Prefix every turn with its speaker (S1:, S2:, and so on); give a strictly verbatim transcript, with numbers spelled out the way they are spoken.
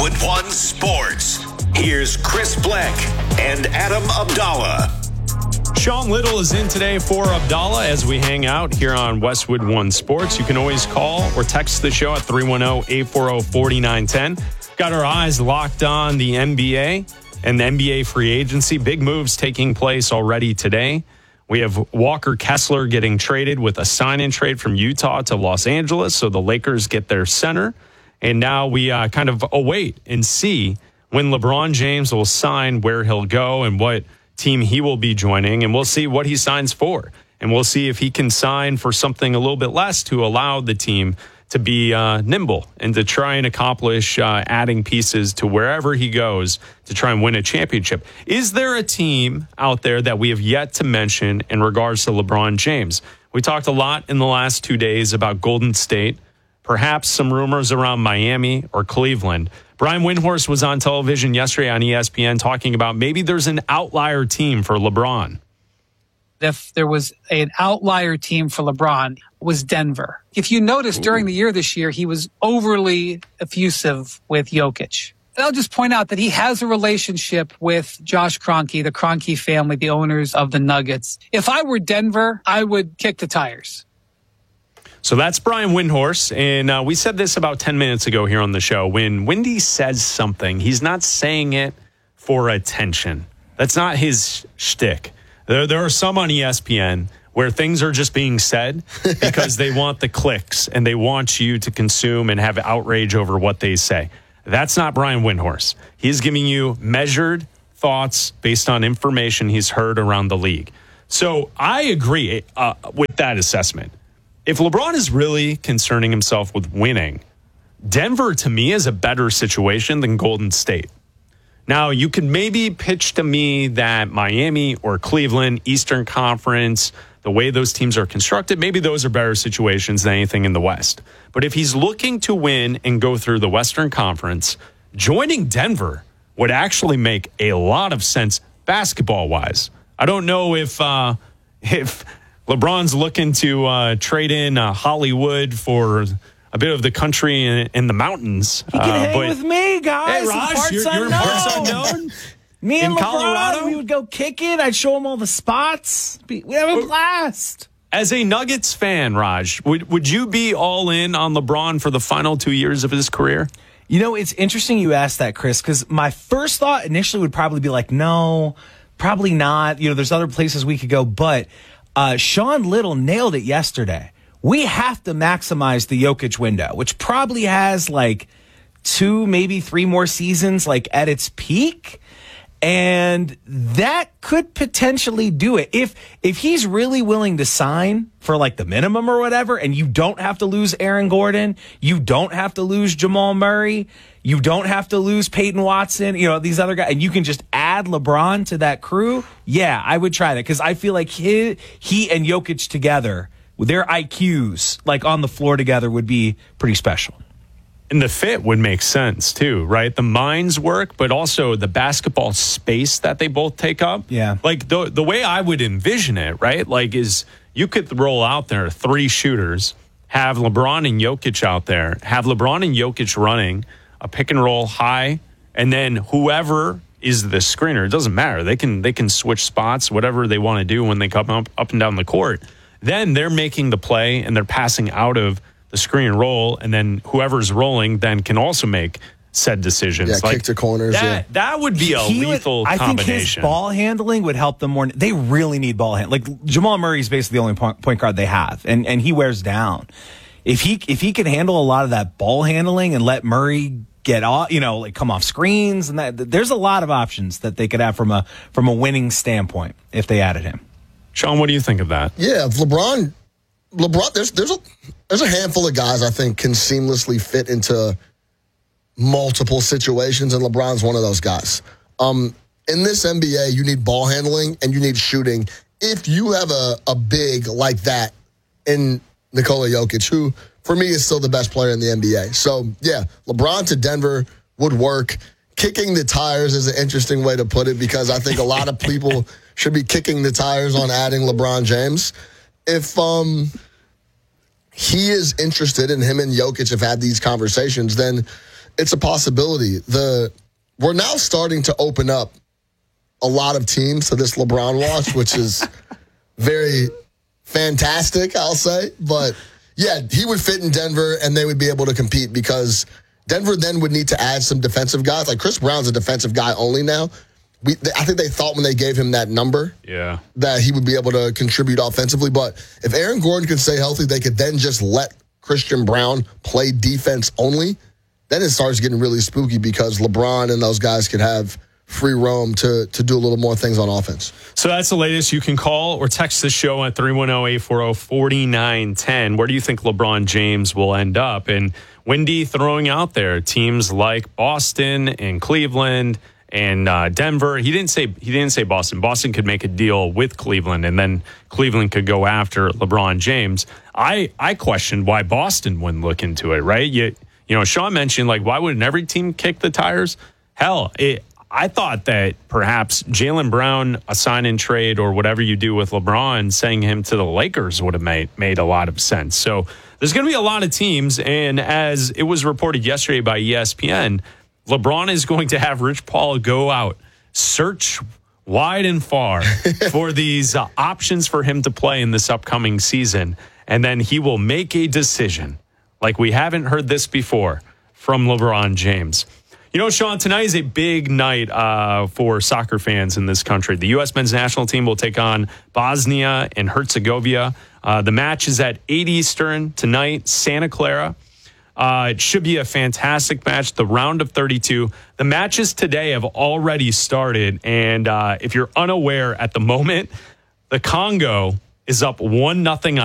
S1: Westwood One Sports. Here's Chris Bleck and Adam Abdallah.
S2: Sean Little is in today for Abdallah as we hang out here on Westwood One Sports. You can always call or text the show at three one zero, eight four zero, four nine one zero. Got our eyes locked on the N B A and the N B A free agency. Big moves taking place already today. We have Walker Kessler getting traded with a sign-in trade from Utah to Los Angeles, so the Lakers get their center. And now we uh, kind of await and see when LeBron James will sign, where he'll go and what team he will be joining. And we'll see what he signs for. And we'll see if he can sign for something a little bit less to allow the team to be uh, nimble and to try and accomplish uh, adding pieces to wherever he goes to try and win a championship. Is there a team out there that we have yet to mention in regards to LeBron James? We talked a lot in the last two days about Golden State, perhaps some rumors around Miami or Cleveland. Brian Windhorst was on television yesterday on E S P N talking about maybe there's an outlier team for LeBron.
S3: If there was an outlier team for LeBron, it was Denver. If you notice, during the year this year, he was overly effusive with Jokic. And I'll just point out that he has a relationship with Josh Kroenke, the Kroenke family, the owners of the Nuggets. If I were Denver, I would kick the tires.
S2: So that's Brian Windhorst, and uh, we said this about ten minutes ago here on the show. When Windy says something, he's not saying it for attention. That's not his shtick. There, there are some on E S P N where things are just being said because they want the clicks and they want you to consume and have outrage over what they say. That's not Brian Windhorst. He's giving you measured thoughts based on information he's heard around the league. So I agree uh, with that assessment. If LeBron is really concerning himself with winning, Denver, to me, is a better situation than Golden State. Now, you could maybe pitch to me that Miami or Cleveland, Eastern Conference, the way those teams are constructed, maybe those are better situations than anything in the West. But if he's looking to win and go through the Western Conference, joining Denver would actually make a lot of sense basketball-wise. I don't know if uh, if... LeBron's looking to uh, trade in uh, Hollywood for a bit of the country in, in the mountains.
S4: He can
S2: uh,
S4: hang
S2: but,
S4: with me, guys.
S2: Hey, Raj,
S4: parts
S2: you're, you're in parts unknown.
S4: Me and
S2: in
S4: LeBron,
S2: Colorado?
S4: we would go kick it. I'd show him all the spots. We'd have a blast.
S2: As a Nuggets fan, Raj, would, would you be all in on LeBron for the final two years of his career?
S4: You know, it's interesting you asked that, Chris, because my first thought initially would probably be like, no, probably not. You know, there's other places we could go, but Uh, Sean Little nailed it yesterday. We have to maximize the Jokic window, which probably has like two, maybe three more seasons like at its peak. And that could potentially do it. If if he's really willing to sign for like the minimum or whatever, and you don't have to lose Aaron Gordon, you don't have to lose Jamal Murray, you don't have to lose Peyton Watson, you know, these other guys, and you can just add LeBron to that crew, yeah, I would try that because I feel like he, he and Jokic together, their I Qs like on the floor together would be pretty special.
S2: And the fit would make sense, too, right? The minds work, but also the basketball space that they both take up.
S4: Yeah.
S2: Like, the the way I would envision it, right, like, is you could roll out there three shooters, have LeBron and Jokic out there, have LeBron and Jokic running a pick and roll high, and then whoever is the screener, it doesn't matter. They can they can switch spots, whatever they want to do when they come up, up and down the court. Then they're making the play, and they're passing out of the screen and roll, and then whoever's rolling then can also make said decisions.
S5: Yeah,
S2: like,
S5: kick to corners.
S2: That,
S5: yeah.
S2: that would be a
S4: He
S2: lethal
S4: would, I
S2: combination.
S4: think his ball handling would help them more. They really need ball handling. Like Jamal Murray is basically the only point, point guard they have, and and he wears down. If he if he can handle a lot of that ball handling and let Murray get off, you know, like come off screens, and that there's a lot of options that they could have from a from a winning standpoint if they added him.
S2: Sean, what do you think of that?
S5: Yeah, if LeBron, LeBron, there's there's a there's a handful of guys I think can seamlessly fit into multiple situations, and LeBron's one of those guys. Um, in this N B A, you need ball handling and you need shooting. If you have a, a big like that in Nikola Jokic, who for me is still the best player in the N B A. So, yeah, LeBron to Denver would work. Kicking the tires is an interesting way to put it because I think a lot of people should be kicking the tires on adding LeBron James. If um, he is interested and him and Jokic have had these conversations, then it's a possibility. The we're now starting to open up a lot of teams to this LeBron watch, which is very fantastic, I'll say. But yeah, he would fit in Denver, and they would be able to compete because Denver then would need to add some defensive guys. Like Chris Brown's a defensive guy only now. We, I think they thought when they gave him that number
S2: yeah.
S5: that he would be able to contribute offensively. But if Aaron Gordon can stay healthy, they could then just let Christian Brown play defense only. Then it starts getting really spooky because LeBron and those guys could have free roam to to do a little more things on offense.
S2: So that's the latest. You can call or text the show at three one zero, eight four zero, four nine one zero. Where do you think LeBron James will end up? And Windy throwing out there teams like Boston and Cleveland and uh, Denver. He didn't say he didn't say Boston. Boston could make a deal with Cleveland, and then Cleveland could go after LeBron James. I I questioned why Boston wouldn't look into it. Right? You you know, Sean mentioned like why wouldn't every team kick the tires? Hell, it. I thought that perhaps Jaylen Brown, a sign-in trade or whatever you do with LeBron, sending him to the Lakers would have made, made a lot of sense. So there's going to be a lot of teams, and as it was reported yesterday by E S P N, LeBron is going to have Rich Paul go out, search wide and far for these uh, options for him to play in this upcoming season, and then he will make a decision. Like we haven't heard this before from LeBron James. You know, Sean, tonight is a big night uh, for soccer fans in this country. The U S men's national team will take on Bosnia and Herzegovina. Uh, the match is at eight Eastern tonight, Santa Clara. Uh, it should be a fantastic match, the round of thirty-two. The matches today have already started, and uh, if you're unaware at the moment, the Congo is up one nothing on